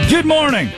Good morning.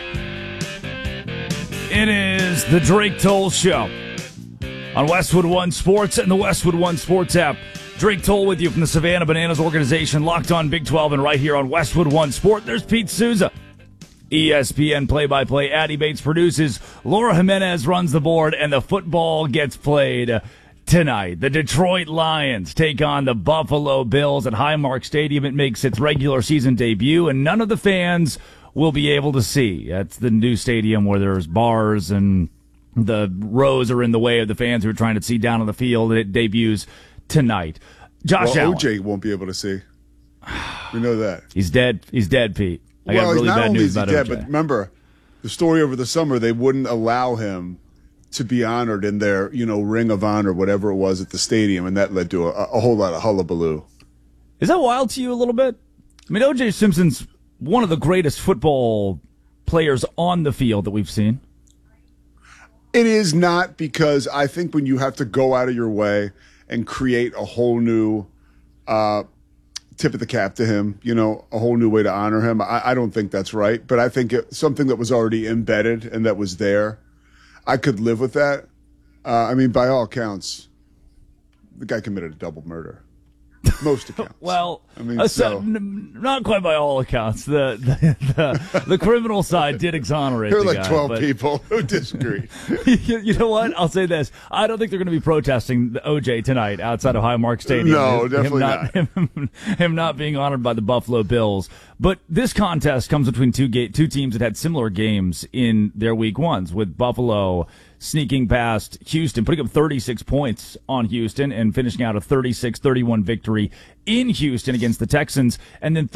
It is the Drake Toll Show on Westwood One Sports and the Westwood One Sports app. Drake Toll with you from the Savannah Bananas organization, locked on Big 12 and right here on Westwood One Sport. There's Pete Souza, ESPN play-by-play. Addie Bates produces. Laura Jimenez runs the board, and the football gets played tonight. The Detroit Lions take on the Buffalo Bills at Highmark Stadium. It makes its regular season debut, and none of the fans will be able to see. That's the new stadium where there's bars and the rows are in the way of the fans who are trying to see down on the field. It debuts tonight. Josh Allen. OJ won't be able to see. We know that. He's dead. He's dead, Pete. I got really bad news about OJ. But remember, the story over the summer, they wouldn't allow him to be honored in their, Ring of Honor, whatever it was at the stadium, and that led to a whole lot of hullabaloo. Is that wild to you a little bit? I mean, O.J. Simpson's one of the greatest football players on the field that we've seen. It is not, because I think when you have to go out of your way and create a whole new tip of the cap to him, a whole new way to honor him, I don't think that's right. But I think something that was already embedded and that was there, I could live with that. By all accounts, the guy committed a double murder. Most accounts. Well, not quite by all accounts. The criminal side did exonerate there are the like guy, 12 people who disagree. You know what? I'll say this. I don't think they're going to be protesting the OJ tonight outside of Highmark Stadium. No, definitely not. Him not being honored by the Buffalo Bills. But this contest comes between two teams that had similar games in their week ones, with Buffalo sneaking past Houston, putting up 36 points on Houston and finishing out a 36-31 victory in Houston against the Texans. And then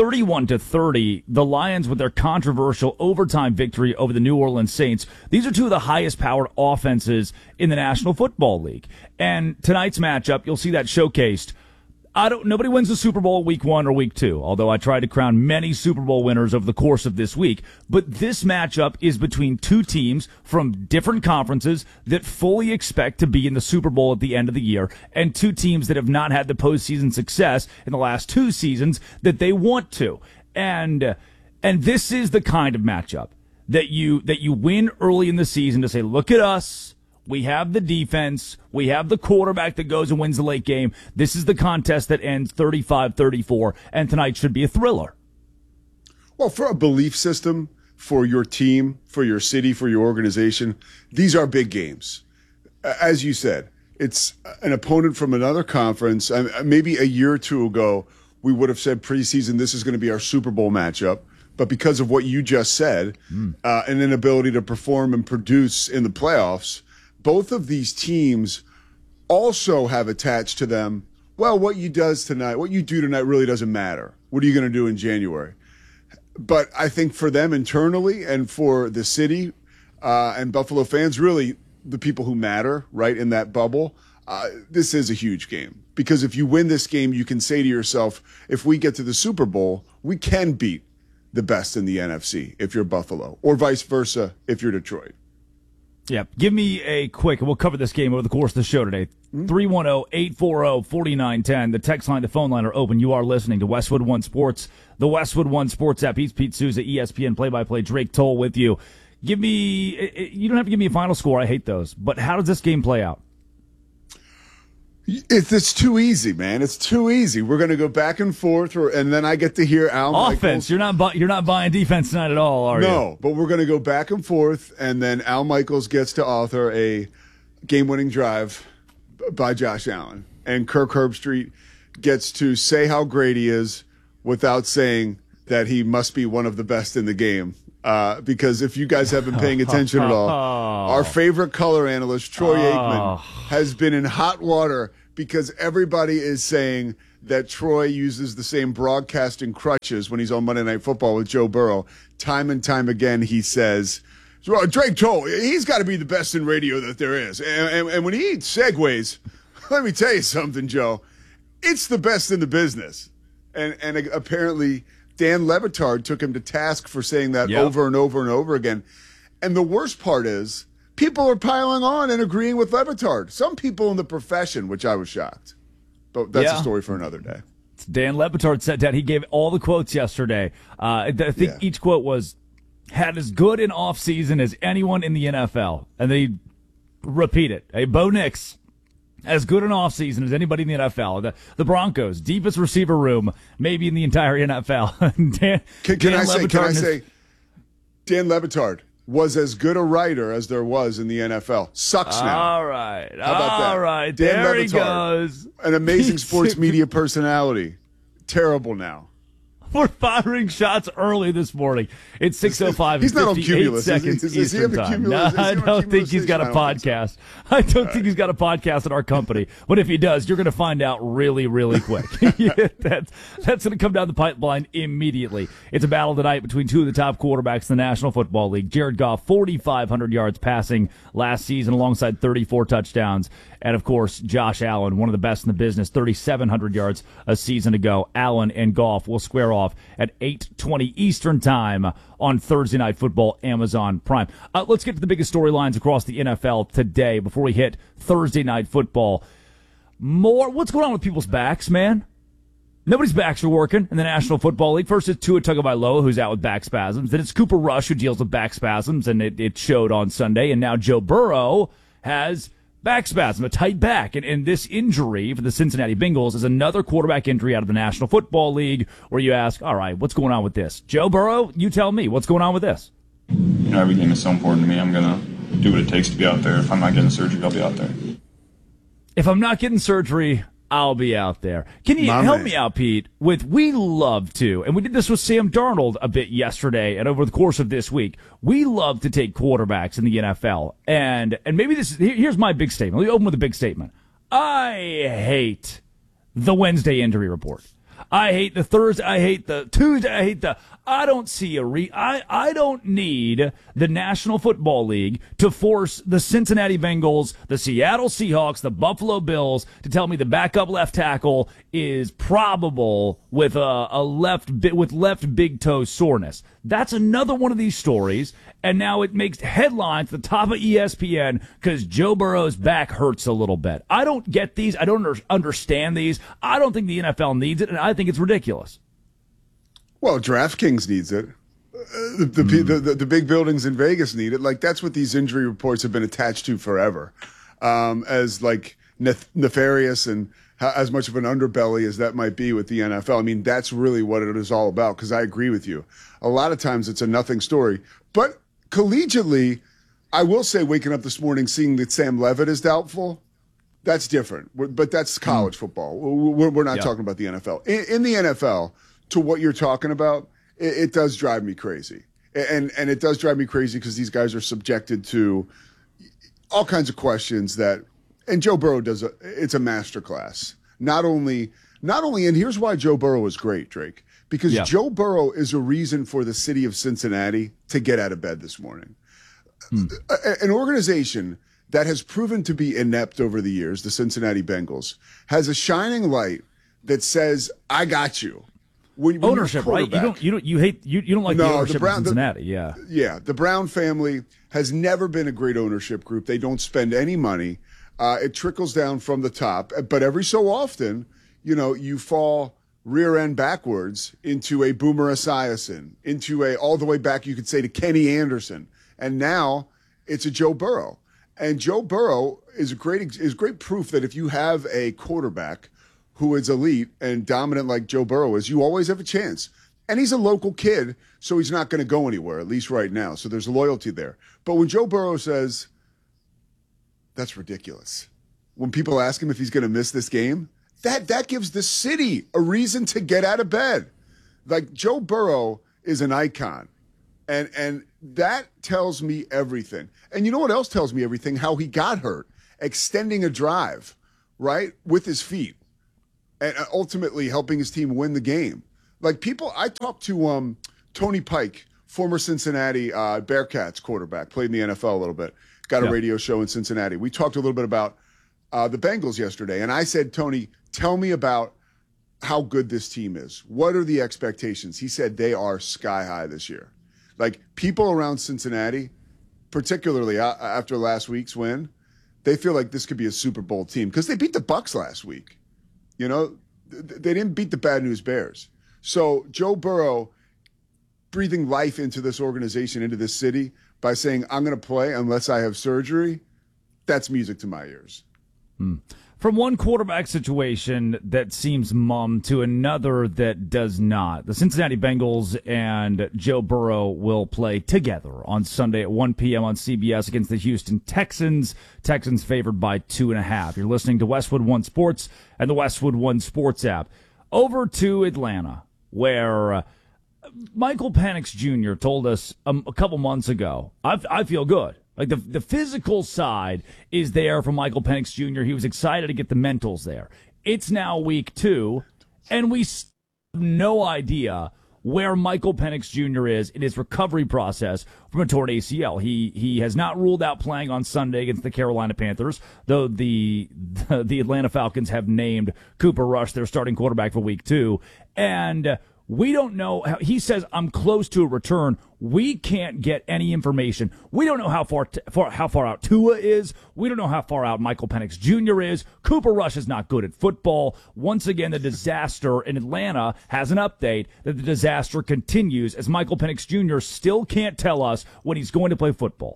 31-30, the Lions with their controversial overtime victory over the New Orleans Saints. These are two of the highest powered offenses in the National Football League. And tonight's matchup, you'll see that showcased. Nobody wins the Super Bowl week 1 or week 2, although I tried to crown many Super Bowl winners over the course of this week. But this matchup is between two teams from different conferences that fully expect to be in the Super Bowl at the end of the year, and two teams that have not had the postseason success in the last 2 seasons that they want to. And this is the kind of matchup that you win early in the season to say, look at us. We have the defense. We have the quarterback that goes and wins the late game. This is the contest that ends 35-34, and tonight should be a thriller. Well, for a belief system, for your team, for your city, for your organization, these are big games. As you said, it's an opponent from another conference. Maybe a year or two ago, we would have said preseason, this is going to be our Super Bowl matchup. But because of what you just said, an inability to perform and produce in the playoffs, both of these teams also have attached to them, well, what you do tonight really doesn't matter. What are you going to do in January? But I think for them internally and for the city and Buffalo fans, really the people who matter, right, in that bubble, this is a huge game. Because if you win this game, you can say to yourself, if we get to the Super Bowl, we can beat the best in the NFC if you're Buffalo, or vice versa if you're Detroit. Yeah, give me a quick, and we'll cover this game over the course of the show today. 310-840-4910. The text line, the phone line are open. You are listening to Westwood One Sports, the Westwood One Sports app. He's Pete Souza, ESPN play-by-play. Drake Toll with you. You don't have to give me a final score. I hate those. But how does this game play out? It's too easy, man. It's too easy. We're going to go back and forth, and then I get to hear Al offense. Michaels. You're not buying defense tonight at all, are you? No, but we're going to go back and forth, and then Al Michaels gets to author a game-winning drive by Josh Allen, and Kirk Herbstreit gets to say how great he is without saying that he must be one of the best in the game. Because if you guys have been paying attention at all, our favorite color analyst, Troy Aikman, has been in hot water because everybody is saying that Troy uses the same broadcasting crutches when he's on Monday Night Football with Joe Burrow. Time and time again, he says, Drake Toll, he's got to be the best in radio that there is. And when he segues, let me tell you something, Joe, it's the best in the business. And apparently Dan Le Batard took him to task for saying that over and over and over again. And the worst part is people are piling on and agreeing with Le Batard. Some people in the profession, which I was shocked. But that's a story for another day. Dan Le Batard said that. He gave all the quotes yesterday. I think each quote was had as good an offseason as anyone in the NFL. And they repeat it. Hey, Bo Nix, as good an offseason as anybody in the NFL. The Broncos, deepest receiver room, maybe in the entire NFL. Can I say, Dan Le Batard was as good a writer as there was in the NFL. Sucks now. All right. How about that? All right. Dan there Le he goes. An amazing sports media personality. Terrible now. We're firing shots early this morning. It's 6:05 He's not on 58 Cumulus, seconds is he? Eastern time. No, I don't think he's got a podcast. I don't think he's got a podcast at our company. But if he does, you're going to find out really, really quick. That's going to come down the pipeline immediately. It's a battle tonight between two of the top quarterbacks in the National Football League. Jared Goff, 4,500 yards passing last season alongside 34 touchdowns. And, of course, Josh Allen, one of the best in the business, 3,700 yards a season ago. Allen and Goff will square off at 8:20 Eastern time on Thursday Night Football, Amazon Prime. Let's get to the biggest storylines across the NFL today before we hit Thursday Night Football. What's going on with people's backs, man? Nobody's backs are working in the National Football League. First, it's Tua Tagovailoa, who's out with back spasms. Then it's Cooper Rush, who deals with back spasms, and it showed on Sunday. And now Joe Burrow has back spasm, a tight back. And this injury for the Cincinnati Bengals is another quarterback injury out of the National Football League where you ask, all right, what's going on with this? Joe Burrow, you tell me, what's going on with this? Every game is so important to me. I'm going to do what it takes to be out there. If I'm not getting surgery, I'll be out there. If I'm not getting surgery, I'll be out there. Can you help me out, Pete, with we love to, and we did this with Sam Darnold a bit yesterday and over the course of this week, we love to take quarterbacks in the NFL. And maybe here's my big statement. Let me open with a big statement. I hate the Wednesday injury report. I hate the Thursday. I hate the Tuesday. I don't see I don't need the National Football League to force the Cincinnati Bengals, the Seattle Seahawks, the Buffalo Bills to tell me the backup left tackle is probable with left big toe soreness. That's another one of these stories, and now it makes headlines at the top of ESPN because Joe Burrow's back hurts a little bit. I don't get these. I don't understand these. I don't think the NFL needs it, and I think it's ridiculous. Well, DraftKings needs it. The big buildings in Vegas need it. Like, that's what these injury reports have been attached to forever, as like nefarious and as much of an underbelly as that might be with the NFL. I mean, that's really what it is all about, because I agree with you. A lot of times it's a nothing story. But collegiately, I will say, waking up this morning seeing that Sam Levitt is doubtful, that's different. But that's college football. We're not talking about the NFL. In the NFL, to what you're talking about, it does drive me crazy. And it does drive me crazy because these guys are subjected to all kinds of questions and Joe Burrow it's a masterclass. Not only, and here's why Joe Burrow is great, Drake, because Joe Burrow is a reason for the city of Cincinnati to get out of bed this morning. An organization that has proven to be inept over the years, the Cincinnati Bengals, has a shining light that says, I got you. When ownership, right? You don't like the ownership of Cincinnati, yeah. The Brown family has never been a great ownership group. They don't spend any money. It trickles down from the top, but every so often, you fall rear end backwards into a Boomer Esiason, into all the way back, you could say, to Kenny Anderson, and now it's a Joe Burrow. And Joe Burrow is great proof that if you have a quarterback who is elite and dominant like Joe Burrow is, you always have a chance. And he's a local kid, so he's not going to go anywhere, at least right now. So there's loyalty there. But when Joe Burrow says, that's ridiculous, when people ask him if he's going to miss this game, that gives the city a reason to get out of bed. Like, Joe Burrow is an icon. And that tells me everything. And you know what else tells me everything? How he got hurt, extending a drive, right, with his feet, and ultimately helping his team win the game. Like, I talked to Tony Pike, former Cincinnati Bearcats quarterback, played in the NFL a little bit, got a radio show in Cincinnati. We talked a little bit about the Bengals yesterday, and I said, Tony, tell me about how good this team is. What are the expectations? He said they are sky high this year. Like, people around Cincinnati, particularly after last week's win, they feel like this could be a Super Bowl team because they beat the Bucs last week. They didn't beat the Bad News Bears. So Joe Burrow breathing life into this organization, into this city by saying, I'm going to play unless I have surgery, that's music to my ears. From one quarterback situation that seems mum to another that does not. The Cincinnati Bengals and Joe Burrow will play together on Sunday at 1 p.m. on CBS against the Houston Texans. Texans favored by 2.5. You're listening to Westwood One Sports and the Westwood One Sports app. Over to Atlanta, where Michael Penix Jr. told us a couple months ago, I feel good. Like the physical side is there for Michael Penix Jr. He was excited to get the mentals there. It's now week 2, and we have no idea where Michael Penix Jr. is in his recovery process from a torn ACL. He has not ruled out playing on Sunday against the Carolina Panthers, though the Atlanta Falcons have named Cooper Rush their starting quarterback for week 2. And we don't know. He says, I'm close to a return. We can't get any information. We don't know how far out Tua is. We don't know how far out Michael Penix Jr. is. Cooper Rush is not good at football. Once again, the disaster in Atlanta has an update that the disaster continues as Michael Penix Jr. still can't tell us when he's going to play football.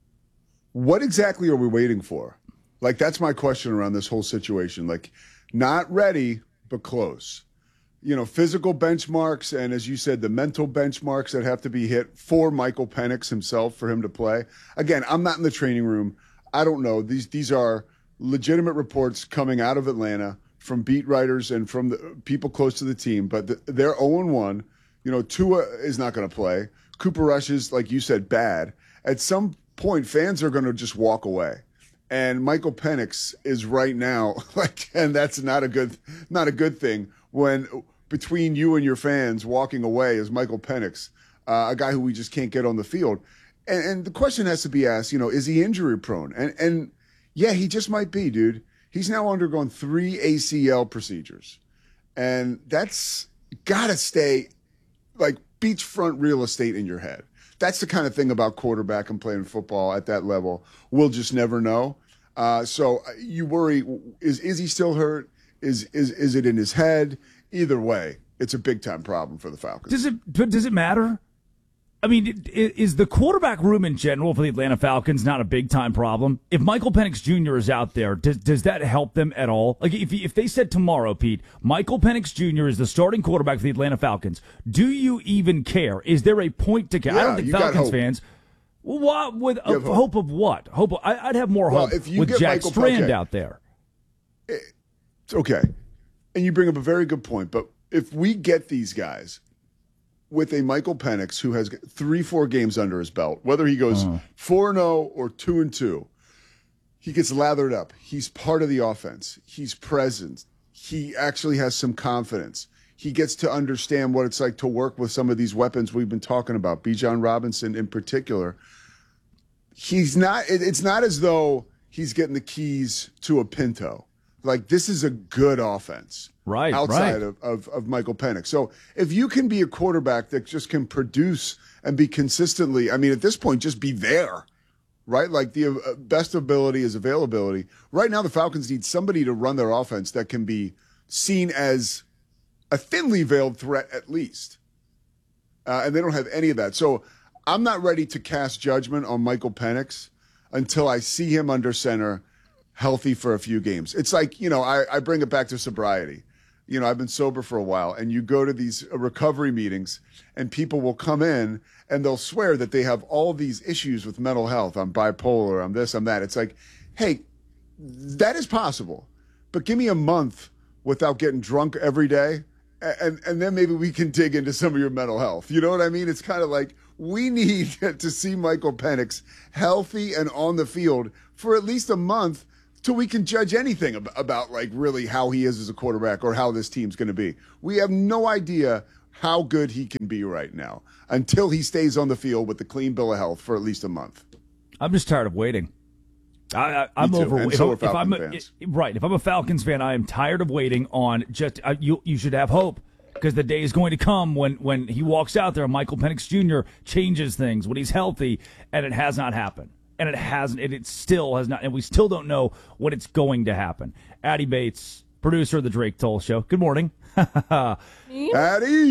What exactly are we waiting for? Like, that's my question around this whole situation. Like, not ready, but close. You know, physical benchmarks and, as you said, the mental benchmarks that have to be hit for Michael Penix himself for him to play. Again, I'm not in the training room. I don't know. These are legitimate reports coming out of Atlanta from beat writers and from the people close to the team. But they're 0-1. You know, Tua is not going to play. Cooper Rush is, like you said, bad. At some point, fans are going to just walk away. And Michael Penix is right now, and that's not a good thing when between you and your fans walking away is Michael Penix, a guy who we just can't get on the field. And the question has to be asked, is he injury prone? And yeah, he just might be, dude. He's now undergone 3 ACL procedures. And that's got to stay like beachfront real estate in your head. That's the kind of thing about quarterback and playing football at that level. We'll just never know. So you worry, is he still hurt? Is it in his head? Either way, it's a big-time problem for the Falcons. Does it matter? I mean, is the quarterback room in general for the Atlanta Falcons not a big-time problem? If Michael Penix Jr. is out there, does that help them at all? Like, if they said tomorrow, Pete, Michael Penix Jr. is the starting quarterback for the Atlanta Falcons, do you even care? Is there a point to care? Yeah, I don't think Falcons fans. What with hope of what? I'd have more hope with Jack Strand out there. Okay. And you bring up a very good point. But if we get these guys with a Michael Penix who has 3-4 games under his belt, whether he goes 4-0 or 2-2, he gets lathered up. He's part of the offense. He's present. He actually has some confidence. He gets to understand what it's like to work with some of these weapons we've been talking about, Bijan Robinson in particular. It's not as though he's getting the keys to a Pinto. Like, this is a good offense outside of Michael Penix. So if you can be a quarterback that just can produce and be consistently, I mean, at this point, just be there, right? Like, the best ability is availability. Right now, the Falcons need somebody to run their offense that can be seen as a thinly veiled threat at least. And they don't have any of that. So I'm not ready to cast judgment on Michael Penix until I see him under center healthy for a few games. It's like, I bring it back to sobriety. I've been sober for a while, and you go to these recovery meetings, and people will come in, and they'll swear that they have all these issues with mental health. I'm bipolar, I'm this, I'm that. It's like, hey, that is possible, but give me a month without getting drunk every day, and then maybe we can dig into some of your mental health. You know what I mean? It's kind of like we need to see Michael Penix healthy and on the field for at least a month till we can judge anything about like really how he is as a quarterback or how this team's going to be. We have no idea how good he can be right now until he stays on the field with the clean bill of health for at least a month. I'm just tired of waiting. I'm over. If I'm a Falcons fan, I am tired of waiting on just. You should have hope because the day is going to come when he walks out there, Michael Penix Jr. changes things when he's healthy, and it has not happened. And it hasn't. It still has not. And we still don't know when it's going to happen. Addie Bates, producer of the Drake Toll Show. Good morning. Addie.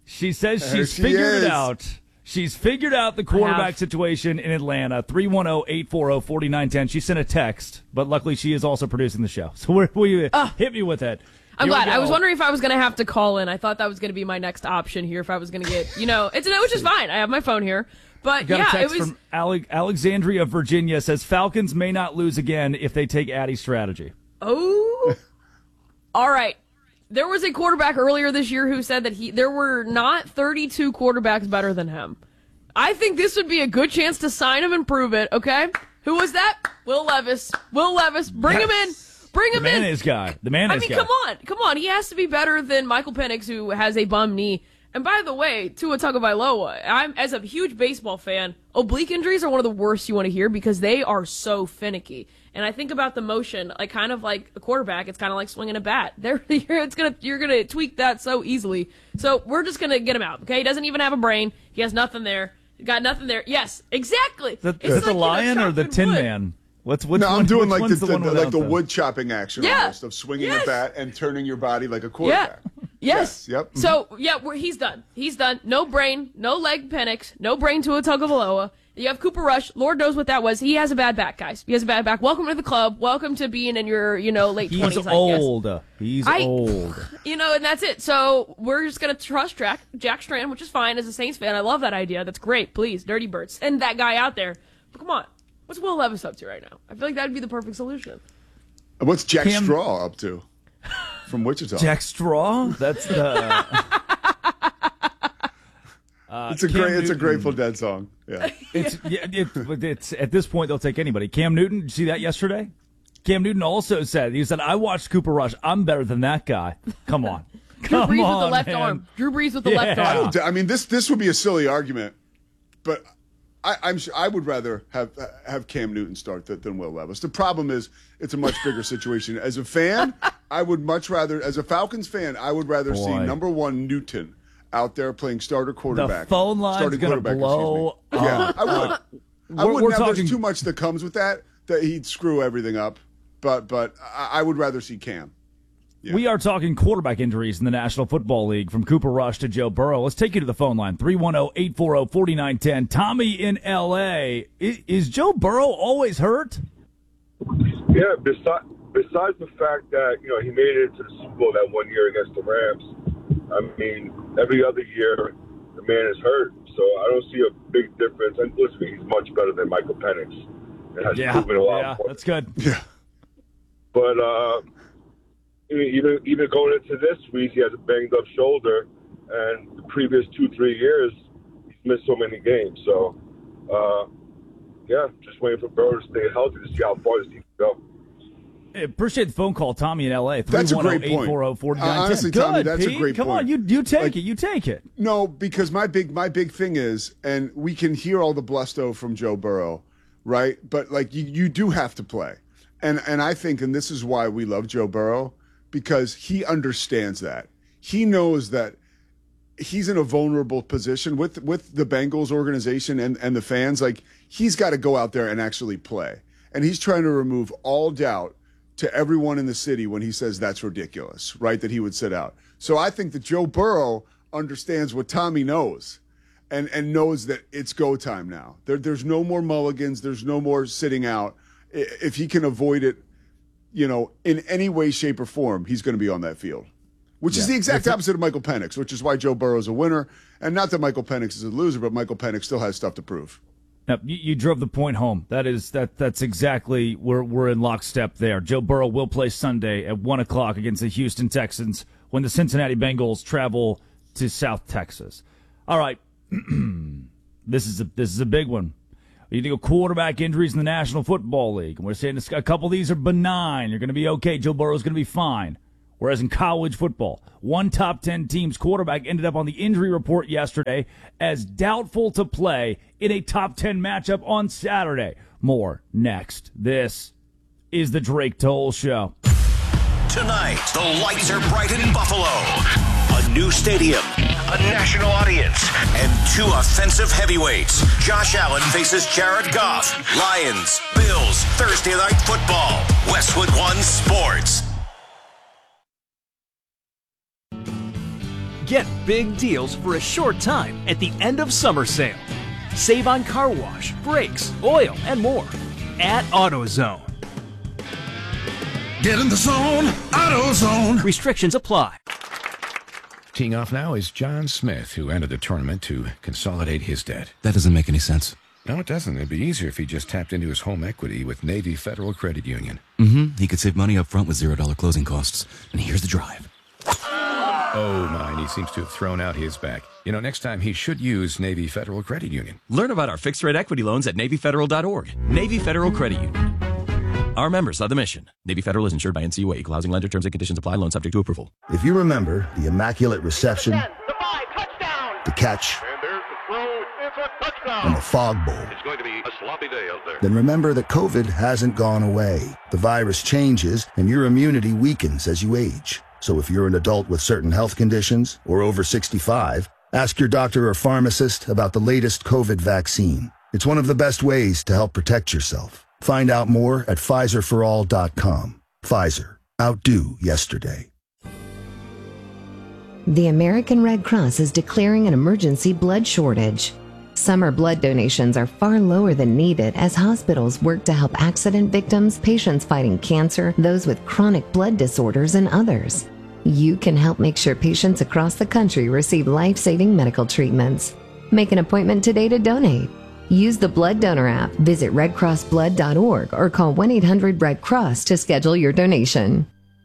She says There she's she figured is. it out. She's figured out the quarterback situation in Atlanta. 310-840-4910. She sent a text, but luckily she is also producing the show. So hit me with it. I'm Here we glad. I go. was wondering if I was going to have to call in. I thought that was going to be my next option here if I was going to get, which is fine. I have my phone here. But Got a yeah, text it was. from Alexandria, Virginia says Falcons may not lose again if they take Addie's strategy. Oh. All right. There was a quarterback earlier this year who said that there were not 32 quarterbacks better than him. I think this would be a good chance to sign him and prove it, okay? Who was that? Will Levis. Will Levis. Bring him in. Bring him in. The mayonnaise guy. Come on. He has to be better than Michael Penix, who has a bum knee. And by the way, Tua Tagovailoa, as a huge baseball fan, oblique injuries are one of the worst you want to hear because they are so finicky. And I think about the motion, kind of like a quarterback. It's kind of like swinging a bat. You're gonna tweak that so easily. So we're just gonna get him out. Okay, he doesn't even have a brain. He has nothing there. Got nothing there. Yes, exactly. Is that the lion or the Tin Man? Which I'm doing which like one's the one without the them? wood chopping action almost of swinging a bat and turning your body like a quarterback. Yes. Yep. So he's done. He's done. No brain, no leg Penix, no brain to a Tagovailoa. You have Cooper Rush. Lord knows what that was. He has a bad back, guys. He has a bad back. Welcome to the club. Welcome to being in your, late 20s, He's I old. guess. He's old. And that's it. So we're just going to trust Jack Strand, which is fine as a Saints fan. I love that idea. That's great. Please, Dirty Birds. Send that guy out there. But come on. What's Will Levis up to right now? I feel like that'd be the perfect solution. And what's Jack Straw up to from Wichita? Jack Straw? That's the... it's a Grateful Dead song. Yeah. It's at this point they'll take anybody. Cam Newton, did you see that yesterday? Cam Newton also said, I watched Cooper Rush. I'm better than that guy. Come on. Drew Brees with the left arm. Drew Brees with the left arm. I mean, this would be a silly argument, but I'm sure I would rather have Cam Newton start than Will Levis. The problem is it's a much bigger situation. As a fan, I would much rather, as a Falcons fan, I would rather see number one Newton out there playing starter quarterback. The phone line's going to blow up. Yeah, I would. We're now, talking... There's too much that comes with that he'd screw everything up. But I would rather see Cam. Yeah. We are talking quarterback injuries in the National Football League, from Cooper Rush to Joe Burrow. Let's take you to the phone line, 310-840-4910. Tommy in L.A. Is Joe Burrow always hurt? Yeah, besides the fact that, he made it to the Super Bowl that one year against the Rams, I mean, every other year the man is hurt. So I don't see a big difference. And listen, he's much better than Michael Penix. It has proven a lot more. That's good. Yeah. But even going into this week, he has a banged-up shoulder, and the previous 2-3 years, he's missed so many games. So, just waiting for Burrow to stay healthy to see how far this team can go. I appreciate the phone call, Tommy in L.A. That's a great point. 310-840-4910. Honestly, Tommy, that's a great point. Come on, you take it. You take it. No, because my big thing is, and we can hear all the blusto from Joe Burrow, right? But you do have to play. And I think, and this is why we love Joe Burrow, because he understands that. He knows that he's in a vulnerable position with the Bengals organization and the fans. He's got to go out there and actually play. And he's trying to remove all doubt to everyone in the city when he says that's ridiculous, right, that he would sit out. So I think that Joe Burrow understands what Tommy knows and knows that it's go time now. There's no more mulligans. There's no more sitting out. If he can avoid it, in any way, shape, or form, he's going to be on that field, which is the exact opposite of Michael Penix, which is why Joe Burrow's a winner. And not that Michael Penix is a loser, but Michael Penix still has stuff to prove. Now, you drove the point home. That's exactly where we're in lockstep there. Joe Burrow will play Sunday at 1:00 against the Houston Texans when the Cincinnati Bengals travel to South Texas. All right, this is a big one. You think of quarterback injuries in the National Football League, and we're saying a couple of these are benign. You're going to be okay. Joe Burrow's going to be fine. Whereas in college football, one top 10 team's quarterback ended up on the injury report yesterday as doubtful to play in a top 10 matchup on Saturday. More next. This is the Drake Toll Show. Tonight, the lights are bright in Buffalo. A new stadium, a national audience, and two offensive heavyweights. Josh Allen faces Jared Goff. Lions, Bills, Thursday Night Football. Westwood One Sports. Get big deals for a short time at the end of summer sale. Save on car wash, brakes, oil, and more at AutoZone. Get in the zone, AutoZone. Restrictions apply. Teeing off now is John Smith, who entered the tournament to consolidate his debt. That doesn't make any sense. No, it doesn't. It'd be easier if he just tapped into his home equity with Navy Federal Credit Union. He could save money up front with $0 closing costs. And here's the drive. Oh, my, and he seems to have thrown out his back. You know, next time he should use Navy Federal Credit Union. Learn about our fixed-rate equity loans at NavyFederal.org. Navy Federal Credit Union. Our members are the mission. Navy Federal is insured by NCUA. Equal housing lender. Terms and conditions apply. Loan subject to approval. If you remember the immaculate reception, the catch, and the fog bowl, it's going to be a sloppy day out there. Then remember that COVID hasn't gone away. The virus changes, and your immunity weakens as you age. So if you're an adult with certain health conditions or over 65, ask your doctor or pharmacist about the latest COVID vaccine. It's one of the best ways to help protect yourself. Find out more at PfizerForAll.com. Pfizer. Outdo yesterday. The American Red Cross is declaring an emergency blood shortage. Summer blood donations are far lower than needed as hospitals work to help accident victims, patients fighting cancer, those with chronic blood disorders, and others. You can help make sure patients across the country receive life-saving medical treatments. Make an appointment today to donate. Use the Blood Donor app, visit redcrossblood.org, or call 1-800-RED-CROSS to schedule your donation.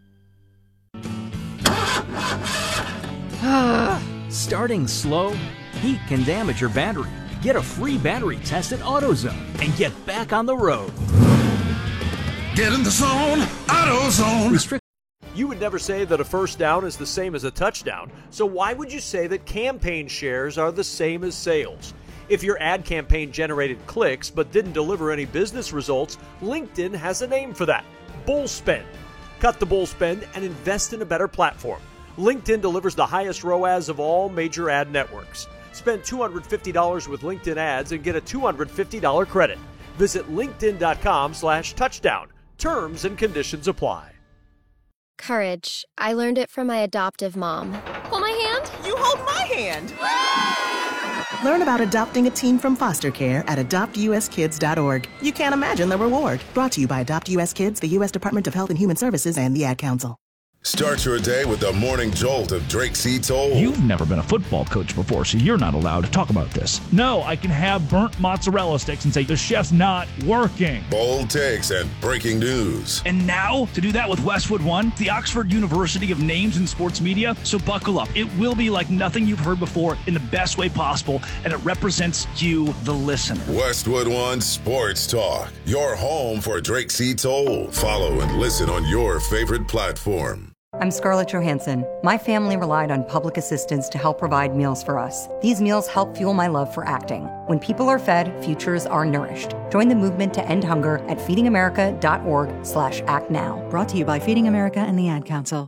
Starting slow? Heat can damage your battery. Get a free battery test at AutoZone and get back on the road. Get in the zone, AutoZone. You would never say that a first down is the same as a touchdown, so why would you say that campaign shares are the same as sales? If your ad campaign generated clicks but didn't deliver any business results, LinkedIn has a name for that: bull spend. Cut the bull spend and invest in a better platform. LinkedIn delivers the highest ROAS of all major ad networks. Spend $250 with LinkedIn ads and get a $250 credit. Visit linkedin.com/touchdown. Terms and conditions apply. Courage. I learned it from my adoptive mom. Hold my hand. You hold my hand. Learn about adopting a teen from foster care at adoptuskids.org. You can't imagine the reward. Brought to you by Adopt US Kids, the U.S. Department of Health and Human Services, and the Ad Council. Start your day with the morning jolt of Drake C. Toll. You've never been a football coach before, so you're not allowed to talk about this. No, I can have burnt mozzarella sticks and say the chef's not working. Bold takes and breaking news. And now, to do that with Westwood One, the Oxford University of Names in Sports Media. So buckle up. It will be like nothing you've heard before in the best way possible, and it represents you, the listener. Westwood One Sports Talk, your home for Drake C. Toll. Follow and listen on your favorite platform. I'm Scarlett Johansson. My family relied on public assistance to help provide meals for us. These meals help fuel my love for acting. When people are fed, futures are nourished. Join the movement to end hunger at feedingamerica.org/actnow. Brought to you by Feeding America and the Ad Council.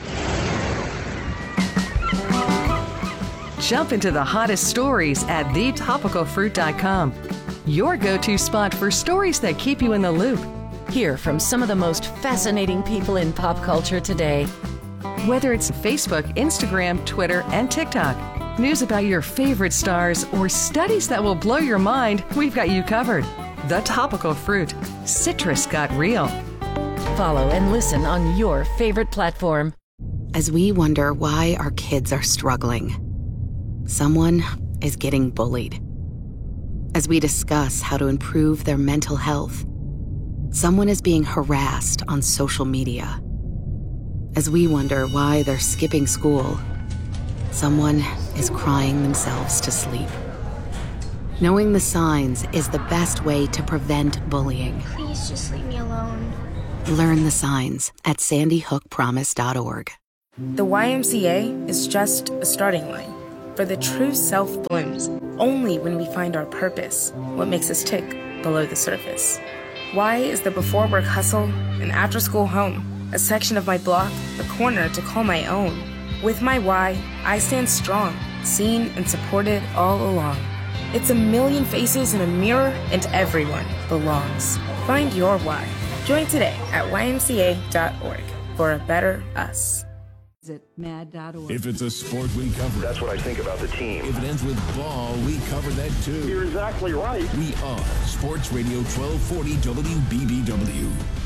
Jump into the hottest stories at thetopicalfruit.com. Your go-to spot for stories that keep you in the loop. Hear from some of the most fascinating people in pop culture today. Whether it's Facebook, Instagram, Twitter, and TikTok, news about your favorite stars, or studies that will blow your mind, we've got you covered. The Topical Fruit. Citrus got real. Follow and listen on your favorite platform. As we wonder why our kids are struggling, someone is getting bullied. As we discuss how to improve their mental health, someone is being harassed on social media. As we wonder why they're skipping school, someone is crying themselves to sleep. Knowing the signs is the best way to prevent bullying. Please just leave me alone. Learn the signs at sandyhookpromise.org. The YMCA is just a starting line, for the true self blooms only when we find our purpose, what makes us tick below the surface. Y is the before-work hustle, an after-school home, a section of my block, a corner to call my own. With my Y, I stand strong, seen and supported all along. It's a million faces in a mirror, and everyone belongs. Find your Y. Join today at ymca.org for a better us. Visit mad.org. If it's a sport, we cover it. That's what I think about the team. If it ends with ball, we cover that too. You're exactly right. We are Sports Radio 1240 WBBW.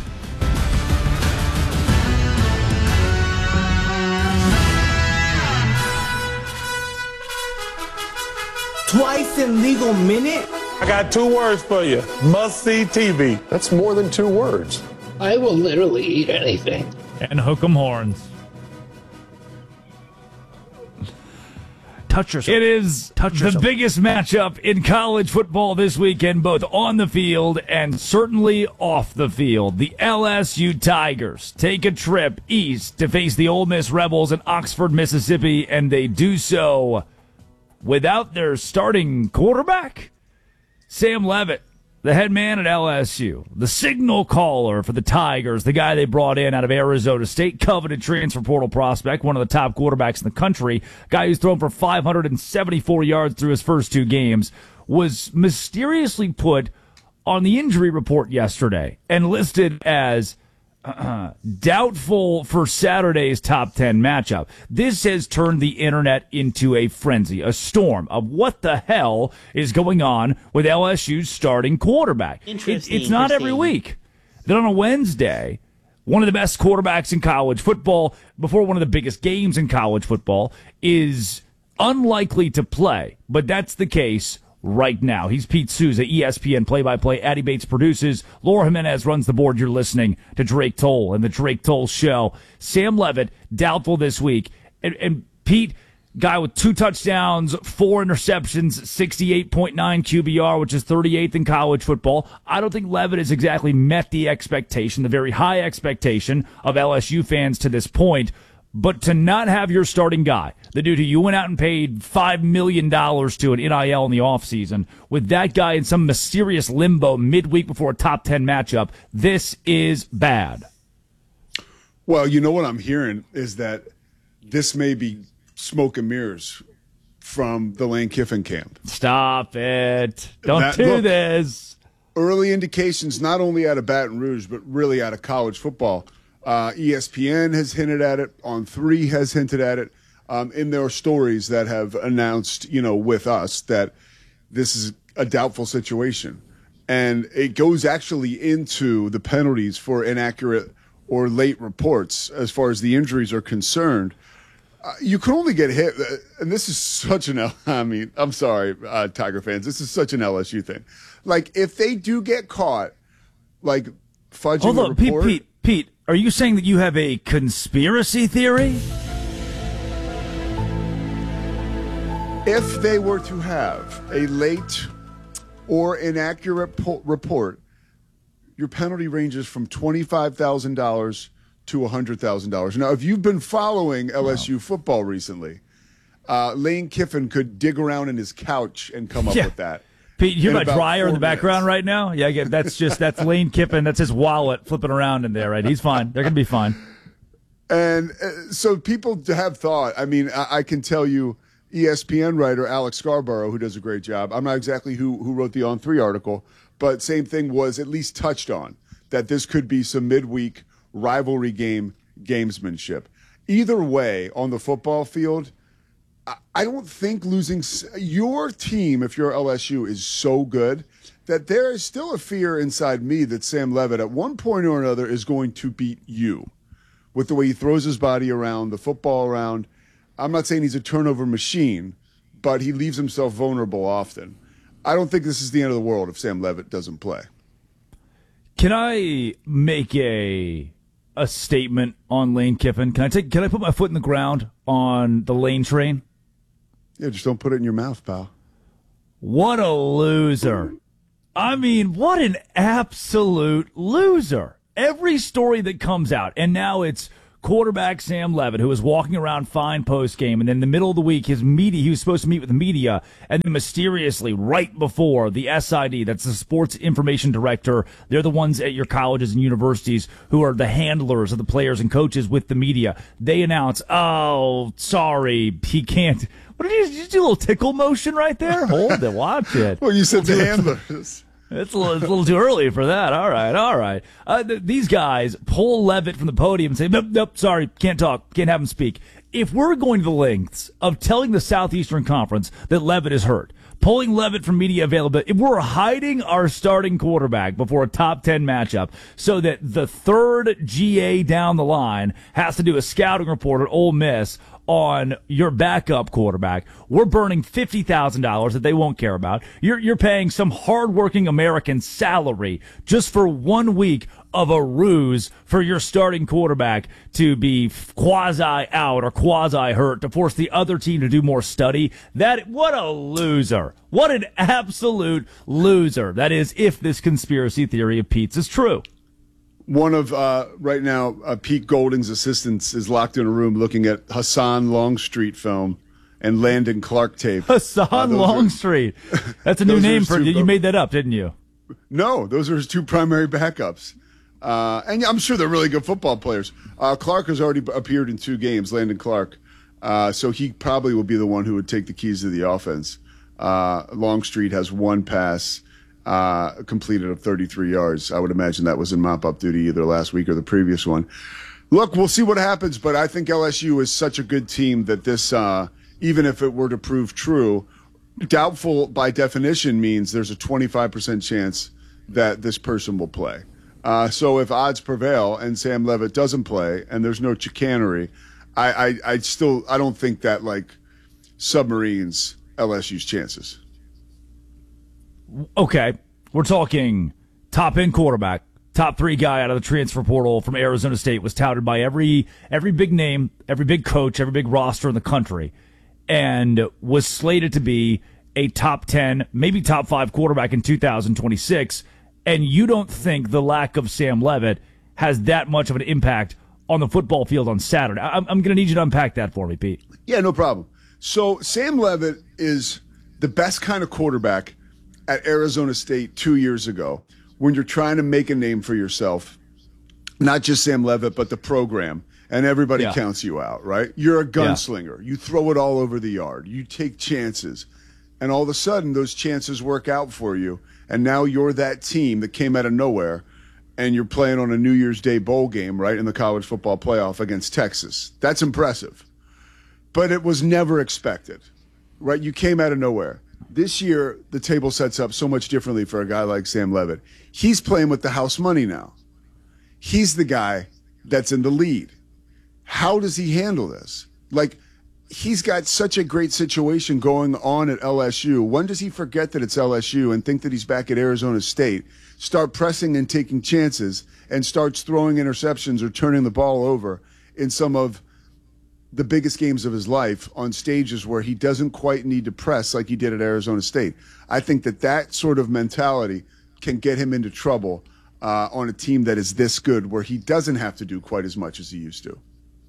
Twice in legal minute? I got 2 words for you. Must-see TV. That's more than 2 words. I will literally eat anything. And hook 'em horns. Touch yourself. It is the biggest matchup in college football this weekend, both on the field and certainly off the field. The LSU Tigers take a trip east to face the Ole Miss Rebels in Oxford, Mississippi, and they do so without their starting quarterback, Sam Leavitt, the head man at LSU, the signal caller for the Tigers, the guy they brought in out of Arizona State, coveted transfer portal prospect, one of the top quarterbacks in the country, guy who's thrown for 574 yards through his first 2 games, was mysteriously put on the injury report yesterday and listed as doubtful for Saturday's top 10 matchup. This has turned the internet into a frenzy, a storm of what the hell is going on with LSU's starting quarterback. It's not every week. Then on a Wednesday, one of the best quarterbacks in college football, before one of the biggest games in college football, is unlikely to play. But that's the case right now. He's Pete Souza, ESPN play-by-play. Addie Bates produces. Laura Jimenez runs the board. You're listening to Drake Toll and the Drake Toll Show. Sam Leavitt, doubtful this week. And Pete, guy with 2 touchdowns, 4 interceptions, 68.9 QBR, which is 38th in college football. I don't think Leavitt has exactly met the expectation, the very high expectation of LSU fans to this point. But to not have your starting guy, the dude who you went out and paid $5 million to an NIL in the offseason, with that guy in some mysterious limbo midweek before a top 10 matchup, this is bad. Well, you know what I'm hearing is that this may be smoke and mirrors from the Lane Kiffin camp. Stop it. Don't do this. Early indications not only out of Baton Rouge, but really out of college football. ESPN has hinted at it. On3 has hinted at it in their stories that have announced, with us that this is a doubtful situation. And it goes actually into the penalties for inaccurate or late reports as far as the injuries are concerned. You can only get hit, and this is such I'm sorry, Tiger fans, this is such an LSU thing. Like, if they do get caught, like, fudging a report. Pete, are you saying that you have a conspiracy theory? If they were to have a late or inaccurate report, your penalty ranges from $25,000 to $100,000. Now, if you've been following LSU football recently, Lane Kiffin could dig around in his couch and come up with that. Pete, you hear my dryer in the background right now? Yeah, that's Lane Kiffin. That's his wallet flipping around in there, right? He's fine. They're going to be fine. And so people have thought, I can tell you, ESPN writer Alex Scarborough, who does a great job, I'm not exactly who wrote the On3 article, but same thing was at least touched on, that this could be some midweek rivalry gamesmanship. Either way, on the football field, I don't think losing your team, if you're LSU, is so good that there is still a fear inside me that Sam Leavitt at one point or another is going to beat you with the way he throws his body around, the football around. I'm not saying he's a turnover machine, but he leaves himself vulnerable often. I don't think this is the end of the world if Sam Leavitt doesn't play. Can I make a statement on Lane Kiffin? Can I put my foot in the ground on the Lane train? Yeah, just don't put it in your mouth, pal. What a loser. What an absolute loser. Every story that comes out, and now it's quarterback Sam Leavitt, who was walking around fine post-game, and then in the middle of the week, he was supposed to meet with the media, and then mysteriously, right before the SID, that's the Sports Information Director, they're the ones at your colleges and universities who are the handlers of the players and coaches with the media. They announce, oh, sorry, he can't. What did you do? A little tickle motion right there? Hold it, watch it. Well, you said the handlers. It's a little too early for that. All right. These guys pull Levitt from the podium and say, nope, sorry, can't talk, can't have him speak. If we're going to the lengths of telling the Southeastern Conference that Levitt is hurt, pulling Levitt from media availability, if we're hiding our starting quarterback before a top 10 matchup so that the third GA down the line has to do a scouting report at Ole Miss on your backup quarterback, we're burning $50,000 that they won't care about. You're paying some hardworking American salary just for 1 week of a ruse for your starting quarterback to be quasi out or quasi hurt to force the other team to do more study. What a loser. What an absolute loser. That is, if this conspiracy theory of Pete's is true. One of, right now, Pete Golding's assistants is locked in a room looking at Hassan Longstreet film and Landon Clark tape. Hassan Longstreet. That's a new name for you. You made that up, didn't you? No, those are his two primary backups. And I'm sure they're really good football players. Clark has already appeared in 2 games, Landon Clark. So he probably will be the one who would take the keys to the offense. Longstreet has 1 pass completed of 33 yards. I would imagine that was in mop-up duty either last week or the previous one. Look, we'll see what happens, but I think LSU is such a good team that this, even if it were to prove true, doubtful by definition means there's a 25% chance that this person will play. So if odds prevail and Sam Levitt doesn't play and there's no chicanery, I don't think that submarines LSU's chances. Okay, we're talking top-end quarterback, top 3 guy out of the transfer portal from Arizona State, was touted by every big name, every big coach, every big roster in the country, and was slated to be a top 10, maybe top 5 quarterback in 2026, and you don't think the lack of Sam Levitt has that much of an impact on the football field on Saturday? I'm going to need you to unpack that for me, Pete. Yeah, no problem. So Sam Levitt is the best kind of quarterback at Arizona State 2 years ago when you're trying to make a name for yourself, not just Sam Levitt, but the program, and everybody counts you out, right? You're a gunslinger. You throw it all over the yard. You take chances, and all of a sudden those chances work out for you, and now you're that team that came out of nowhere, and you're playing on a New Year's Day bowl game, right, in the college football playoff against Texas. That's impressive. But it was never expected, right? You came out of nowhere. This year, the table sets up so much differently for a guy like Sam Levitt. He's playing with the house money now. He's the guy that's in the lead. How does he handle this? He's got such a great situation going on at LSU. When does he forget that it's LSU and think that he's back at Arizona State, start pressing and taking chances, and starts throwing interceptions or turning the ball over in some of the biggest games of his life on stages where he doesn't quite need to press like he did at Arizona State? I think that sort of mentality can get him into trouble on a team that is this good, where he doesn't have to do quite as much as he used to.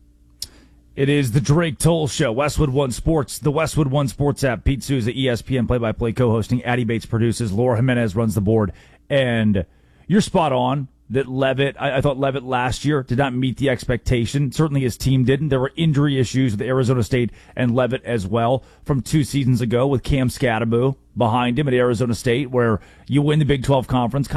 It is the Drake Toll Show, Westwood One Sports, the Westwood One Sports app. Pete Souza, ESPN play-by-play co-hosting. Addie Bates produces. Laura Jimenez runs the board. And you're spot on that Levitt, I thought Levitt last year did not meet the expectation. Certainly his team didn't. There were injury issues with Arizona State and Levitt as well from 2 seasons ago with Cam Scatterbo behind him at Arizona State, where you win the Big 12 conference,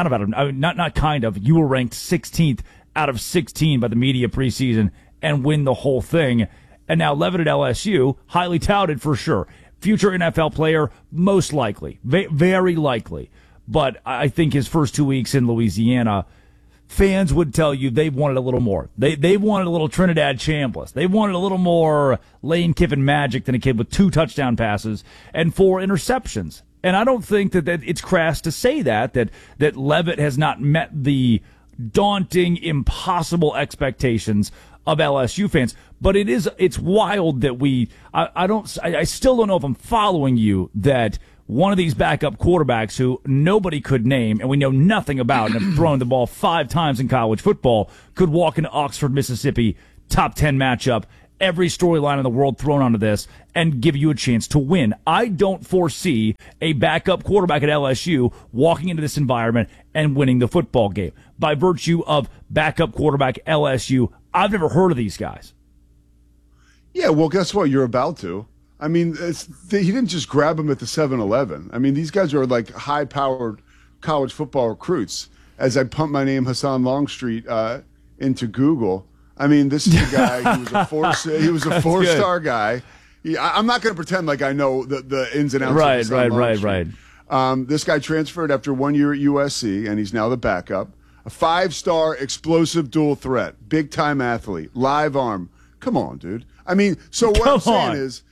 you were ranked 16th out of 16 by the media preseason and win the whole thing. And now Levitt at LSU, highly touted for sure. Future NFL player, most likely. Very likely. But I think his first 2 weeks in Louisiana, fans would tell you they wanted a little more. They wanted a little Trinidad Chambliss. They wanted a little more Lane Kiffin magic than a kid with 2 touchdown passes and 4 interceptions. And I don't think that it's crass to say that Levitt has not met the daunting, impossible expectations of LSU fans. But it's wild that I still don't know if I'm following you, that one of these backup quarterbacks who nobody could name and we know nothing about and have thrown the ball 5 times in college football could walk into Oxford, Mississippi, top 10 matchup, every storyline in the world thrown onto this, and give you a chance to win. I don't foresee a backup quarterback at LSU walking into this environment and winning the football game. By virtue of backup quarterback LSU, I've never heard of these guys. Yeah, well, guess what? You're about to. I mean, he didn't just grab him at the 7-Eleven. I mean, these guys are like high-powered college football recruits. As I pump my name Hassan Longstreet into Google, I mean, this is a guy who was a four-star guy. I'm not going to pretend like I know the ins and outs. Right. This guy transferred after 1 year at USC, and he's now the backup. A 5-star explosive dual threat, big-time athlete, live arm. Come on, dude. I mean, so what I'm saying is,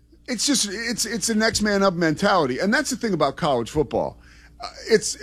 it's a next man up mentality, and that's the thing about college football. It's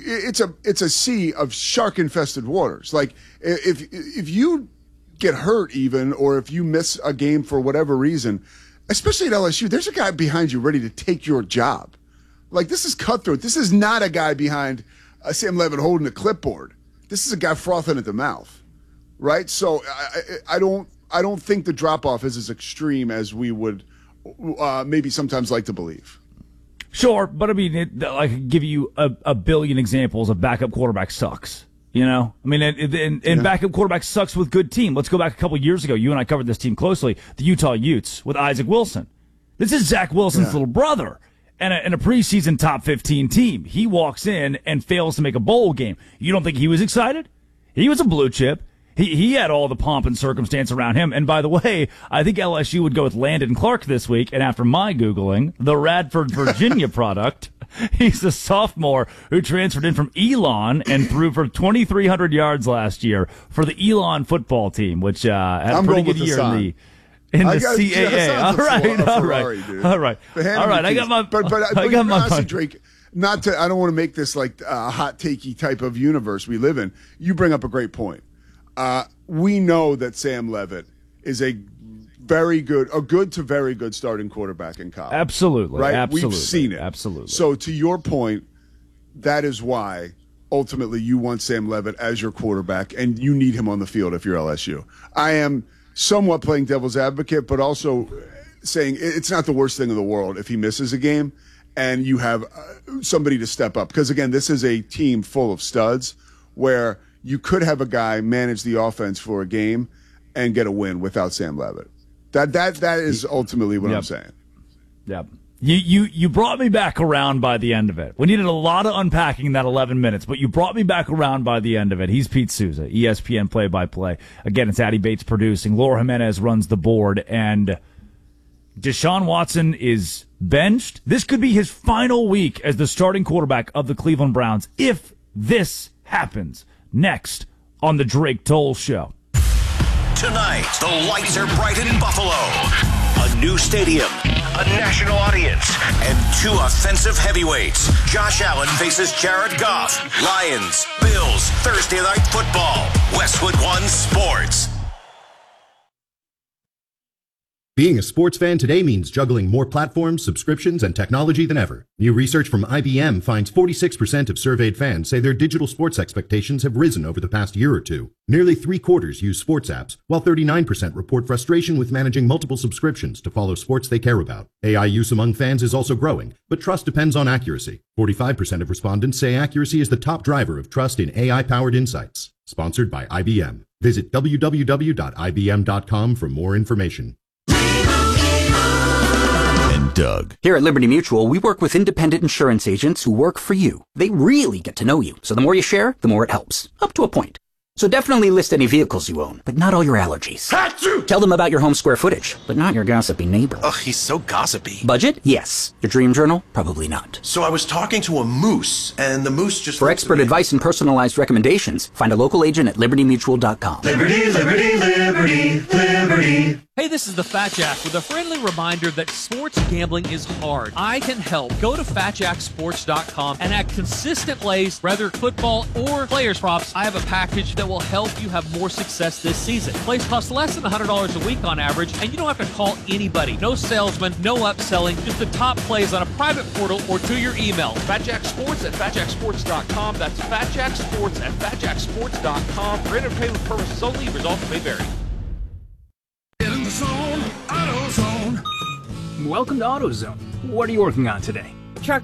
a sea of shark-infested waters. Like if you get hurt even, or if you miss a game for whatever reason, especially at LSU, there's a guy behind you ready to take your job. Like, this is cutthroat. This is not a guy behind Sam Levitt holding a clipboard. This is a guy frothing at the mouth, right? So I don't think the drop-off is as extreme as we would maybe sometimes like to believe. Sure, but I mean, I could give you a billion examples of backup quarterback sucks. You know, I mean, and backup quarterback sucks with good team. Let's go back a couple years ago. You and I covered this team closely. The Utah Utes with Isaac Wilson. This is Zach Wilson's little brother. And a preseason top 15 team. He walks in and fails to make a bowl game. You don't think he was excited? He was a blue chip. He had all the pomp and circumstance around him. And by the way, I think LSU would go with Landon Clark this week. And after my Googling, the Radford, Virginia product, he's a sophomore who transferred in from Elon and threw for 2,300 yards last year for the Elon football team, which had a pretty good year in the CAA. All right. I got my honestly, Drake, I don't want to make this like a hot takey type of universe we live in. You bring up a great point. We know that Sam Levitt is a good to very good starting quarterback in college. Absolutely. Right? Absolutely. We've seen it. Absolutely. So to your point, that is why ultimately you want Sam Levitt as your quarterback and you need him on the field if you're LSU. I am somewhat playing devil's advocate, but also saying it's not the worst thing in the world if he misses a game and you have somebody to step up. Because, again, this is a team full of studs where you could have a guy manage the offense for a game and get a win without Sam Levitt. That is ultimately what I'm saying. Yep. You brought me back around by the end of it. We needed a lot of unpacking in that 11 minutes, but you brought me back around by the end of it. He's Pete Souza, ESPN play-by-play. Again, it's Addy Bates producing. Laura Jimenez runs the board, and Deshaun Watson is benched. This could be his final week as the starting quarterback of the Cleveland Browns if this happens. Next on the Drake Toll Show. Tonight, the lights are bright in Buffalo. A new stadium, a national audience, and two offensive heavyweights. Josh Allen faces Jared Goff. Lions, Bills, Thursday Night Football. Westwood One Sports. Being a sports fan today means juggling more platforms, subscriptions, and technology than ever. New research from IBM finds 46% of surveyed fans say their digital sports expectations have risen over the past year or two. Nearly 3/4 use sports apps, while 39% report frustration with managing multiple subscriptions to follow sports they care about. AI use among fans is also growing, but trust depends on accuracy. 45% of respondents say accuracy is the top driver of trust in AI-powered insights. Sponsored by IBM. Visit www.ibm.com for more information. Doug. Here at Liberty Mutual, we work with independent insurance agents who work for you. They really get to know you, so the more you share, the more it helps. Up to a point. So definitely list any vehicles you own, but not all your allergies. Achoo! Tell them about your home square footage, but not your gossipy neighbor. Ugh, he's so gossipy. Budget? Yes. Your dream journal? Probably not. So I was talking to a moose, and the moose just... For expert advice and personalized recommendations, find a local agent at libertymutual.com. Liberty, liberty, liberty, liberty. Hey, this is the Fat Jack with a friendly reminder that sports gambling is hard. I can help. Go to fatjacksports.com and add consistent plays, whether football or players props. I have a package that will help you have more success this season. Plays cost less than $100 a week on average, and you don't have to call anybody. No salesman, no upselling, just the top plays on a private portal or to your email. FatJackSports at fatjacksports.com. That's FatJackSports at fatjacksports.com. For entertainment purposes only, results may vary. Get in the zone, AutoZone. Welcome to AutoZone. What are you working on today?